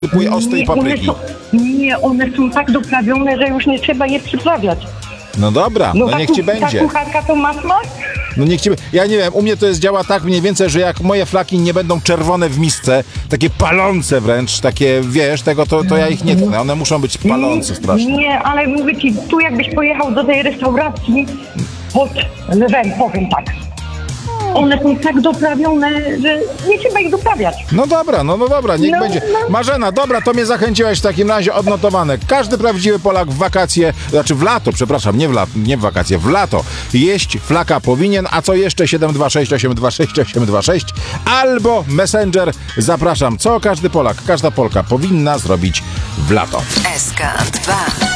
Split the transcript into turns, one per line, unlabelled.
Typuje ostrej papryki.
One są tak doprawione, że już nie trzeba je przyprawiać.
No dobra, no niech ci będzie.
Ta kucharka to ma smak?
No niech ci... Ja nie wiem, u mnie to działa tak mniej więcej, że jak moje flaki nie będą czerwone w misce, takie palące wręcz, takie, wiesz, to ja ich nie tnę. One muszą być palące strasznie.
Nie, ale mówię ci, tu jakbyś pojechał do tej restauracji pod lewem, powiem tak. One są tak doprawione, że nie trzeba ich doprawiać.
No dobra, niech będzie. Marzena, dobra, to mnie zachęciłaś w takim razie, odnotowane. Każdy prawdziwy Polak w wakacje, znaczy w lato, przepraszam, nie w wakacje, w lato jeść flaka powinien, a co jeszcze 726 826 826 albo Messenger, zapraszam, co każdy Polak, każda Polka powinna zrobić w lato.
SK2